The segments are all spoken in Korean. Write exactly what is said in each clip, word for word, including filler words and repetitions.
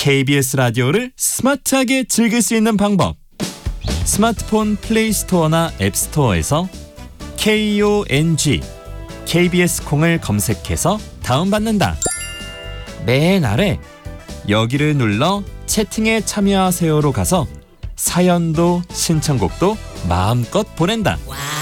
케이비에스 라디오를 스마트하게 즐길 수 있는 방법. 스마트폰 플레이 스토어나 앱 스토어에서 콩, 케이비에스 콩을 검색해서 다운받는다. 맨 아래 여기를 눌러 채팅에 참여하세요로 가서 사연도 신청곡도 마음껏 보낸다.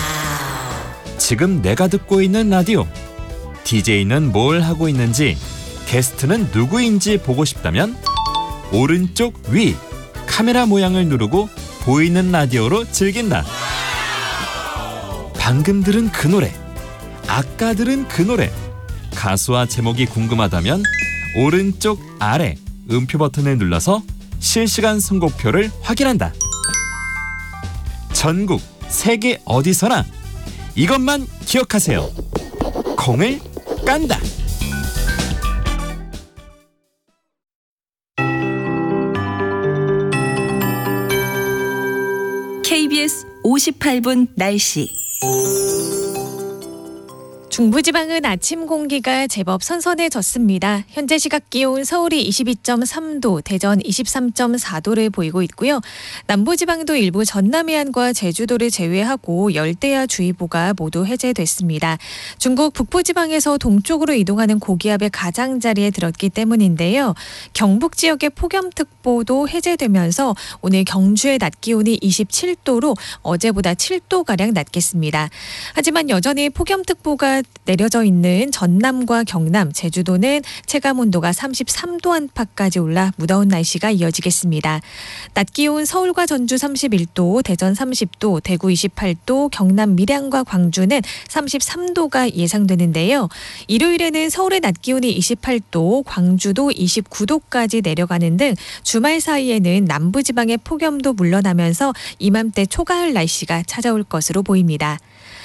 지금 내가 듣고 있는 라디오, 디제이는 뭘 하고 있는지, 게스트는 누구인지 보고 싶다면 오른쪽 위 카메라 모양을 누르고 보이는 라디오로 즐긴다. 방금 들은 그 노래, 아까 들은 그 노래, 가수와 제목이 궁금하다면 오른쪽 아래 음표 버튼을 눌러서 실시간 선곡표를 확인한다. 전국 세계 어디서나 이것만 기억하세요. 콩을 깐다. 케이비에스 오십팔 분 날씨. 중부지방은 아침 공기가 제법 선선해졌습니다. 현재 시각 기온 서울이 이십이 점 삼 도, 대전 이십삼 점 사 도를 보이고 있고요. 남부지방도 일부 전남 해안과 제주도를 제외하고 열대야주의보가 모두 해제됐습니다. 중국 북부지방에서 동쪽으로 이동하는 고기압의 가장자리에 들었기 때문인데요. 경북 지역의 폭염특보도 해제되면서 오늘 경주의 낮 기온이 이십칠 도로 어제보다 칠 도가량 낮겠습니다. 하지만 여전히 폭염특보가 내려져 있는 전남과 경남, 제주도는 체감온도가 삼십삼 도 안팎까지 올라 무더운 날씨가 이어지겠습니다. 낮 기온 서울과 전주 삼십일 도, 대전 삼십 도, 대구 이십팔 도, 경남 밀양과 광주는 삼십삼 도가 예상되는데요. 일요일에는 서울의 낮 기온이 이십팔 도, 광주도 이십구 도까지 내려가는 등 주말 사이에는 남부지방의 폭염도 물러나면서 이맘때 초가을 날씨가 찾아올 것으로 보입니다.